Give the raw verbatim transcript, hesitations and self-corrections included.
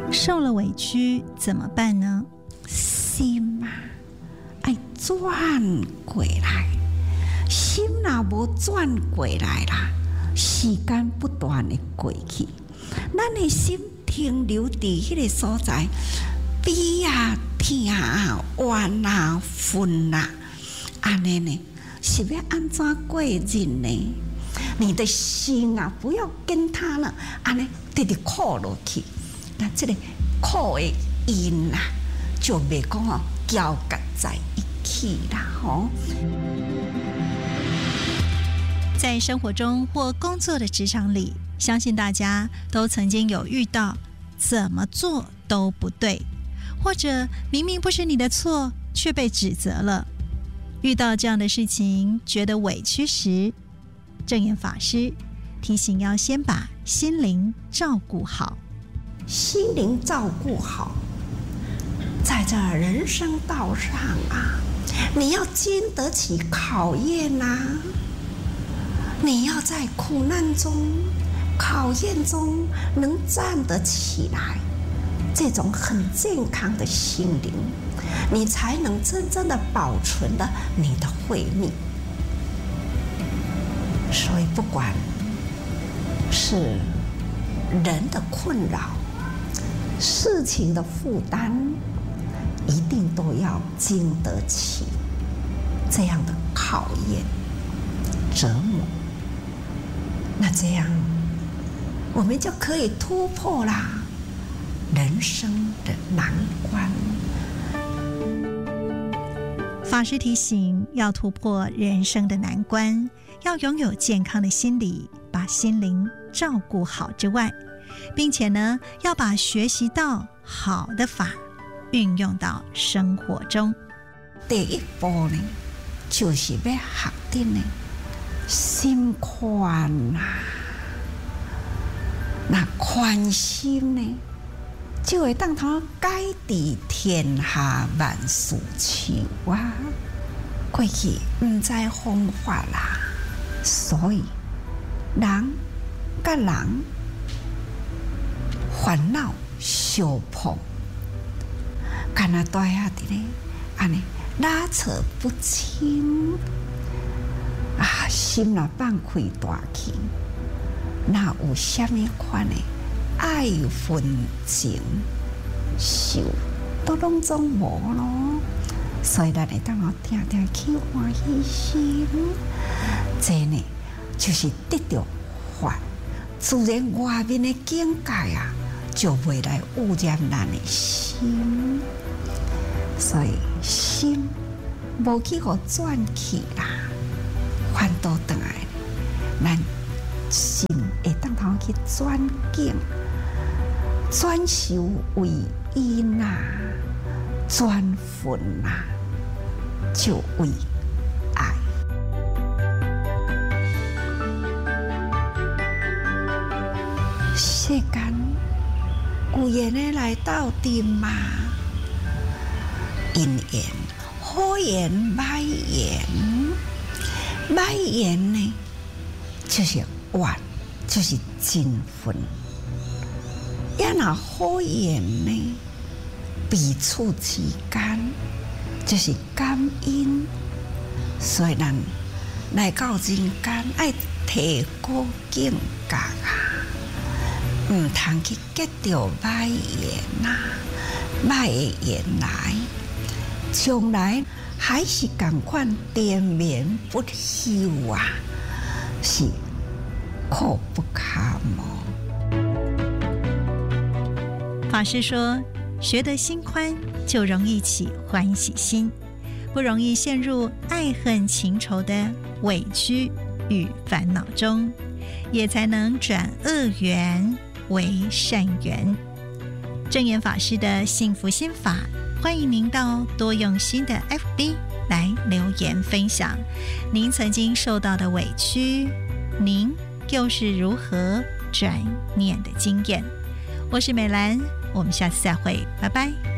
受了委屈怎么办呢？ 心啊，要轉過來，心若無轉過來啦，時間不斷的過去，咱的心停留在迄個所在，悲啊、痛啊、怨啊、憤啊，安尼呢，是要安怎過日呢？你的心啊，不要跟他了，安尼直直苦落去，那這個苦的因啊，就袂講哦，交結在一起啦，吼。 在生活中或工作的職場裡，相信大家都曾經有遇到怎麼做都不對，或者明明不是你的錯，卻被指責了。遇到這樣的事情，覺得委屈時，證嚴法師提醒要先把心靈照顧好。 心靈照顧好，在這人生道上啊，你要經得起考驗啊，你要在苦難中、考驗中能站得起來，這種很健康的心靈，你才能真正的保存了你的慧命。所以不管是人的困擾、事情的負擔，一定都要經得起這樣的考驗、折磨。那這樣我們就可以突破啦人生的難關。 法師提醒，要突破人生的難關，要擁有健康的心理，把心靈照顧好之外，並且呢，要把學習到好的法運用到生活中。 第一步呢，就是要學的呢，心寬啊，那寬心呢，就會當他改治天下萬事情啊。過去唔知方法啦，所以人甲人煩惱相碰，干那大下的呢，安尼拉扯不清啊，心若放開大去，那有什麼款的愛恨情仇都攏總無咯。所以咱會當我定定去歡喜心，這呢就是得到法，自然外面的境界啊，就袂來污染咱的心。所以心無去互轉去啦，反倒轉來，咱心會當頭去轉境，轉修為因啊，轉分啊，就為愛。世間有緣的來鬥陣嘛，因緣好緣歹緣，歹緣呢就是怨，就是憎恨；也若好緣呢，彼此之間就是感恩。所以咱來到人間，愛提高境界啊，唔通去結着歹緣啊，歹的緣來，將來還是同款連綿不休啊，是苦不堪哦。 法師說，學得心寬，就容易起歡喜心，不容易陷入愛恨情仇的委屈與煩惱中，也才能轉惡緣為善緣。證嚴法師的幸福心法，歡迎您到多用心的 F B 來留言分享您曾經受到的委屈，您又是如何轉念的經驗。我是美蘭，我們下次再會，拜拜。